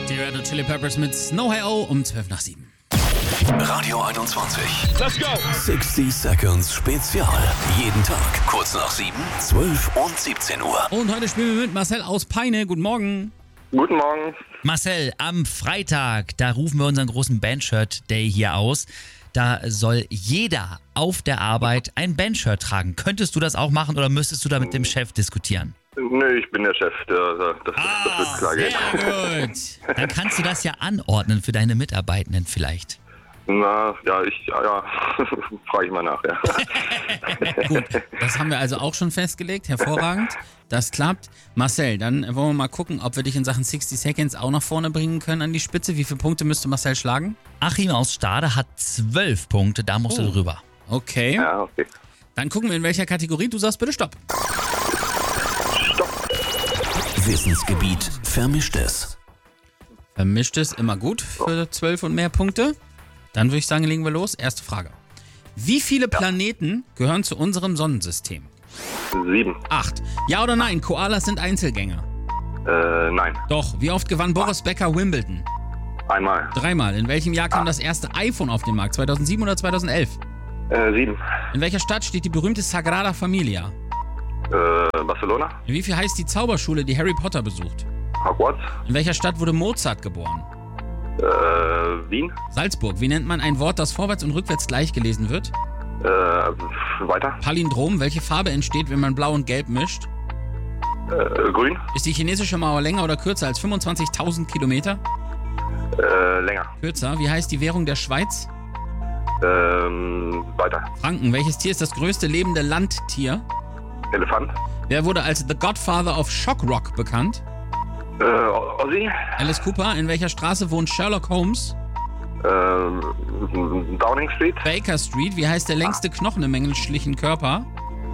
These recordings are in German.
Die Red Hot Chili Peppers mit Snow Hi-Oh um 7:12. Radio 21. Let's go! 60 Seconds Spezial. Jeden Tag kurz nach 7, 12 und 17 Uhr. Und heute spielen wir mit Marcel aus Peine. Guten Morgen. Guten Morgen. Marcel, am Freitag, da rufen wir unseren großen Bandshirt-Day hier aus. Da soll jeder auf der Arbeit ein Bandshirt tragen. Könntest du das auch machen oder müsstest du da mit dem Chef diskutieren? Nö, ich bin der Chef. Das wird klar gehen. Sehr gut. Dann kannst du das ja anordnen für deine Mitarbeitenden vielleicht. Na, ja, frage ich mal nach, ja. Gut, das haben wir also auch schon festgelegt. Hervorragend. Das klappt. Marcel, dann wollen wir mal gucken, ob wir dich in Sachen 60 Seconds auch nach vorne bringen können an die Spitze. Wie viele Punkte müsste Marcel schlagen? Achim aus Stade hat 12 Punkte, da musst du drüber. Okay. Ja, okay. Dann gucken wir, in welcher Kategorie. Du sagst bitte Stopp. Wissensgebiet Vermischtes. Vermischt ist immer gut für 12 und mehr Punkte. Dann würde ich sagen, legen wir los. Erste Frage. Wie viele Planeten gehören zu unserem Sonnensystem? 7. 8. Ja oder nein? Koalas sind Einzelgänger. Nein. Doch. Wie oft gewann Boris Becker Wimbledon? Einmal. 3-mal. In welchem Jahr kam das erste iPhone auf den Markt? 2007 oder 2011? 7. In welcher Stadt steht die berühmte Sagrada Familia? Barcelona. Wie viel heißt die Zauberschule, die Harry Potter besucht? Hogwarts. In welcher Stadt wurde Mozart geboren? Wien. Salzburg. Wie nennt man ein Wort, das vorwärts und rückwärts gleich gelesen wird? Weiter. Palindrom. Welche Farbe entsteht, wenn man Blau und Gelb mischt? Grün. Ist die chinesische Mauer länger oder kürzer als 25.000 Kilometer? Länger. Kürzer. Wie heißt die Währung der Schweiz? Weiter. Franken. Welches Tier ist das größte lebende Landtier? Elefant. Wer wurde als The Godfather of Shock Rock bekannt? Ozzy. Alice Cooper. In welcher Straße wohnt Sherlock Holmes? Downing Street. Baker Street. Wie heißt der längste Knochen im menschlichen Körper?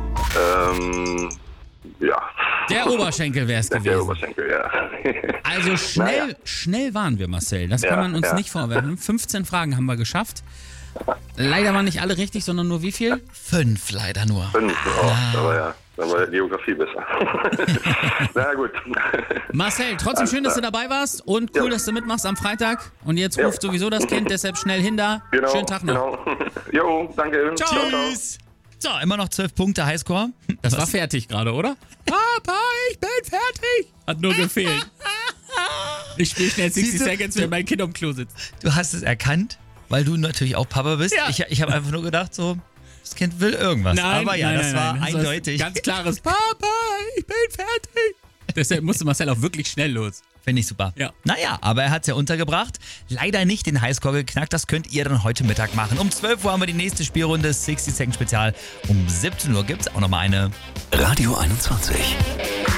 Ja. Der Oberschenkel wäre es Der gewesen. Oberschenkel, ja. Also schnell waren wir, Marcel. Das kann man uns nicht vorwerfen. 15 Fragen haben wir geschafft. Leider waren nicht alle richtig, sondern nur wie viel? 5 leider nur. 5. Da war ja Geografie besser. Na gut. Marcel, trotzdem schön, dass du dabei warst und cool, dass du mitmachst am Freitag. Und jetzt ruft sowieso das Kind, deshalb schnell hin da. Genau, Schönen Tag noch. Genau. Jo, danke. Tschüss. So, immer noch 12 Punkte Highscore. Das war fertig gerade, oder? Papa, ich bin fertig. Hat nur gefehlt. Ich spiele schnell 60 Seconds, wenn mein Kind am Klo sitzt. Du hast es erkannt, weil du natürlich auch Papa bist. Ja. Ich habe einfach nur gedacht, so, das Kind will irgendwas. Aber ja, das war eindeutig. Ganz klares Papa, ich bin fertig. Deshalb musste Marcel auch wirklich schnell los. Finde ich super. Ja. Naja, aber er hat es ja untergebracht. Leider nicht den Highscore geknackt. Das könnt ihr dann heute Mittag machen. Um 12 Uhr haben wir die nächste Spielrunde, 60 Second Spezial. Um 17 Uhr gibt es auch nochmal eine. Radio 21.